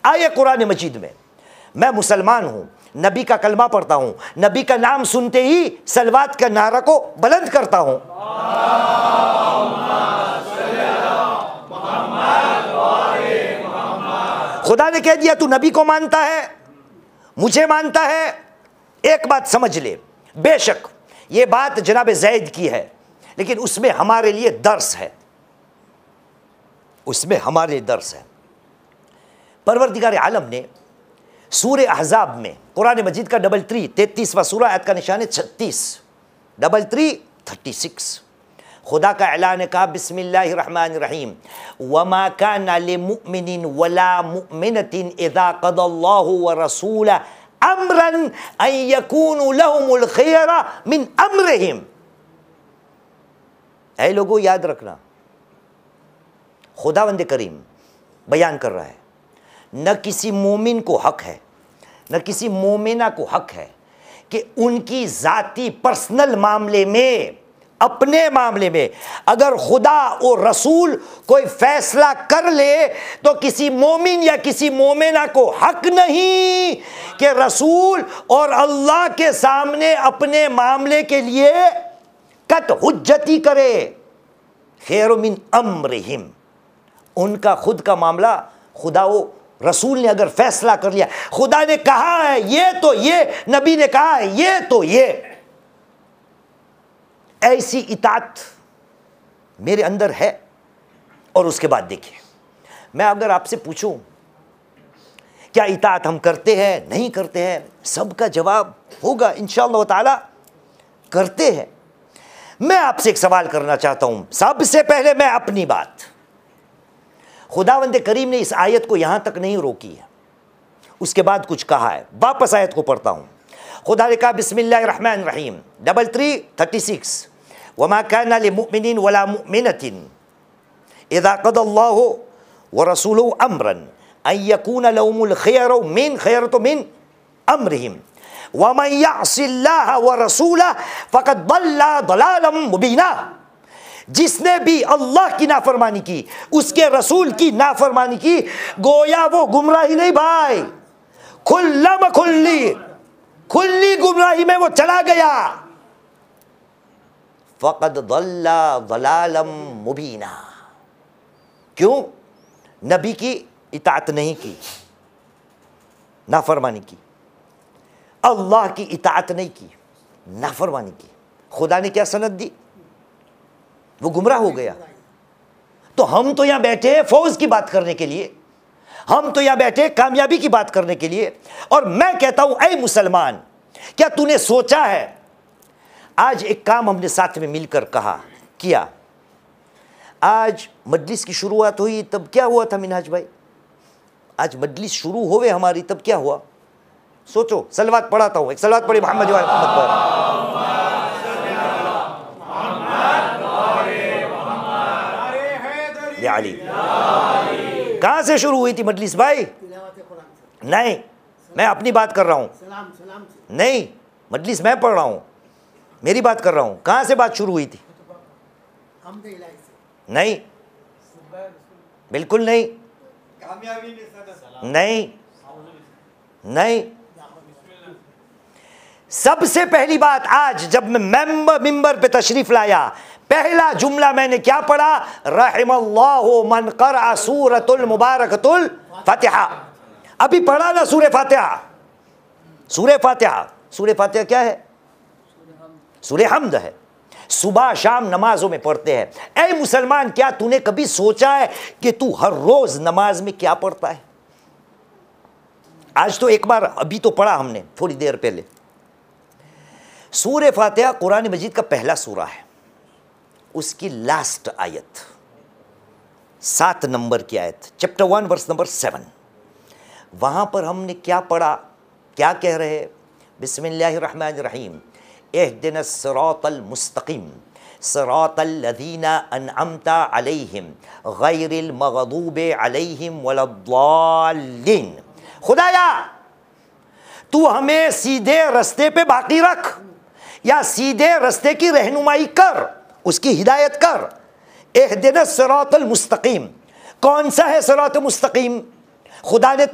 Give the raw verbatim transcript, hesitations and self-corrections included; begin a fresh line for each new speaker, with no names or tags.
आए कुरान मजीद में, मैं मुसलमान हूँ, नबी का कलमा पढ़ता हूँ, नबी का नाम सुनते ही सलवात का नारा को बुलंद करता हूँ। खुदा ने कह दिया तू नबी को मानता है, मुझे मानता है। एक बात समझ ले, बेशक ये बात जनाब ज़ैद की है, लेकिन उसमें हमारे लिए दर्स है, उसमें हमारे लिए दर्स है। परवरदिगार आलम ने सूरे अहज़ाब में, कुरान मजीद का डबल थ्री तैतीसवां सूरा, आयत का निशान है छत्तीस, डबल थ्री थर्टी सिक्स, खुदा का ऐलान है, कहा बिस्मिल्लाहिर्रहमानिर्रहीम, वमा काना लिमुमिनिन वला मुमिनतिन इज़ा क़दल्लाहु व रसूलुहु अम्रन अन यकूनु लहुमुल खियरा मिन अम्रिहिम। ऐ लोगों, याद रखना, खुदावंद करीम बयान कर रहा है, न किसी मोमिन को हक है, न किसी मोमिना को हक है कि उनकी ज़ाती पर्सनल मामले में, अपने मामले में अगर खुदा और रसूल कोई फैसला कर ले तो किसी मोमिन या किसी मोमिना को हक नहीं कि रसूल और अल्लाह के सामने अपने मामले के लिए कत हुज्जती करे। खैर मिन अम्रिहिम, उनका खुद का मामला खुदा वो रसूल ने अगर फैसला कर लिया, खुदा ने कहा है ये तो ये, नबी ने कहा है ये तो ये, ऐसी इताअत मेरे अंदर है। और उसके बाद देखिए, मैं अगर आपसे पूछूं क्या इताअत हम करते हैं नहीं करते हैं, सबका जवाब होगा इंशाअल्लाह ताला करते हैं। मैं आपसे एक सवाल करना चाहता हूं, सबसे पहले मैं अपनी बात, खुदावंद करीम ने इस आयत को यहां तक नहीं रोकी है, उसके बाद कुछ कहा है। वापस आयत को पढ़ता हूं। खुदा ने कहा बिस्मिल्लाहिर्रहमानिर्रहीम, डबल थ्री थर्टी सिक्स, वमा काना लिमुमिनिन वला मुमिनतिन इज़ा क़दल्लाहु व रसूलुहु अम्रन अन यकूना लहुमुल खियरा मिन खियरतु मिन अम्रिहिम वमन यअसिल्लाह व रसूलहु फ़क़द ضल्ला ضलालन मुबीना। जिसने भी अल्लाह की नाफरमानी की, उसके रसूल की नाफरमानी की, गोया वो गुमराही नहीं भाई, खुल्लम खुल्ली खुल्ली गुमराही में वो चला गया। फ़क़द ضल्ला ضलालन मुबीना। क्यों? नबी की इताअत नहीं की, नाफरमानी की, अल्लाह की इताअत नहीं की, नाफरमानी की। खुदा ने क्या सनद दी? वो गुमराह हो गया। तो हम तो यहां बैठे फौज की बात करने के लिए, हम तो यहां बैठे कामयाबी की बात करने के लिए। और मैं कहता हूं, ऐ मुसलमान, क्या तूने सोचा है? आज एक काम हमने साथ में मिलकर कहा किया, आज मजलिस की शुरुआत हुई, तब क्या हुआ था मिनहाज भाई? आज मजलिस शुरू होवे हमारी, तब क्या हुआ? सोचो, सलवात पढ़ाता हूं, एक सलवात पढ़ी मोहम्मद मोहम्मद पर। अली कहां से शुरू हुई थी मजलिस भाई? नहीं, मैं अपनी बात कर रहा हूं। नहीं, मजलिस मैं पढ़ रहा हूं, मेरी बात कर रहा हूं। कहां से बात शुरू हुई थी? नहीं, बिल्कुल नहीं, नहीं नहीं। सबसे पहली बात, आज जब मैं मेंबर मिंबर पे तशरीफ लाया, पहला जुमला मैंने क्या पढ़ा? रहमल्लाहु मन क़रअ सूरतुल मुबारकतुल फातिहा। अभी पढ़ा ना सूरे फातिहा। सूरे फातिहा, सूरे फातिहा क्या है? सूरे हम्द है, सुबह शाम नमाजों में पढ़ते हैं। ऐ मुसलमान, क्या तूने कभी सोचा है कि तू हर रोज नमाज में क्या पढ़ता है? आज तो एक बार अभी तो पढ़ा हमने थोड़ी देर पहले। सूरे फातिहा कुरान मजीद का पहला सूरा है, उसकी लास्ट आयत, सात नंबर की आयत, chapter one verse number seven. वहाँ पर हमने क्या पढ़ा, क्या कह रहे हैं? बिस्मिल्लाहिर्रहमानिर्रहीम, इहदिनस सिरातल मुस्तकीम सिरातल लज़ीना अनअमता अलैहिम गैरिल मग़दूबि अलैहिम वलद्दाल्लीन। खुदाया, तू हमें सीधे रास्ते पे बाकी रख, या सीधे रास्ते की रहनुमाई कर, उसकी हिदायत कर। इहदिनस सिरातल मुस्तकीम, कौन सा है सिरात मुस्तकीम? खुदा ने